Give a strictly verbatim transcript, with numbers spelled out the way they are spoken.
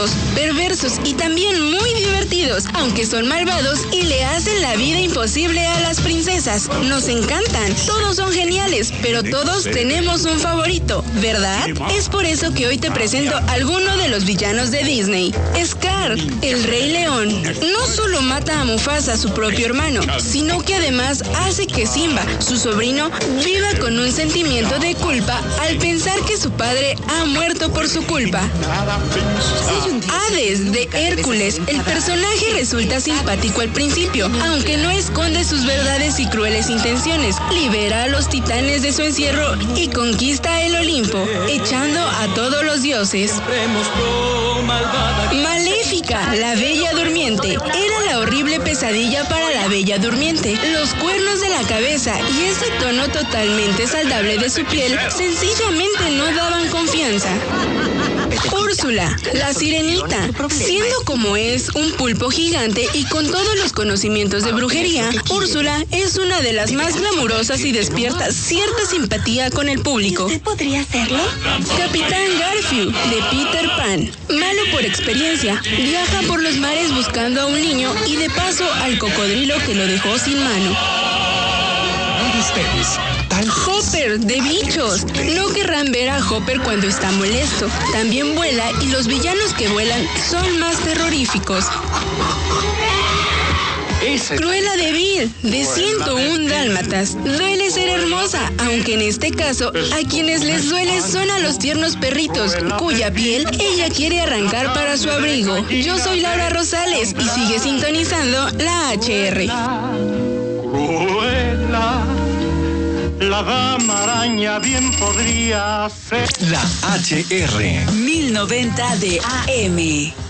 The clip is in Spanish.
tontos, perversos y también muy divertidos, aunque son malvados y le hacen la vida imposible a las princesas. Nos encantan, todos son geniales, pero todos tenemos un favorito, ¿verdad? Es por eso que hoy te presento a alguno de los villanos de Disney. Scar, el Rey León, no solo mata a Mufasa, su propio hermano, sino que además hace que Simba, su sobrino, viva con un sentimiento de culpa al pensar que su padre ha muerto por su culpa. Hades, de Hércules, el personaje resulta simpático al principio, aunque no esconde sus verdades y crueles intenciones. Libera a los titanes de su encierro y conquista el Olimpo, echando a todos los dioses. Maléfica, la Bella Durmiente, era la horrible pesadilla para la Bella Durmiente. Los cuernos de la cabeza y ese tono totalmente saldable de su piel sencillamente no daban confianza. Úrsula, la Sirenita, siendo como es un pulpo gigante y con todos los conocimientos de brujería, Úrsula es una de las más glamurosas y despierta cierta simpatía con el público. ¿Usted podría hacerlo? Capitán Garfield, de Peter Pan, malo por experiencia, viaja por los mares buscando a un niño y de paso al cocodrilo que lo dejó sin mano. Hopper, de Bichos. No querrán ver a Hopper cuando está molesto. También vuela y los villanos que vuelan son más terroríficos. Cruella de Vil, de ciento uno Dálmatas. Duele ser hermosa, aunque en este caso a quienes les duele son a los tiernos perritos, cuya piel ella quiere arrancar para su abrigo. Yo soy Laura Rosales y sigue sintonizando la H R. Cruella, la dama araña bien podría ser. La H R mil noventa de A M.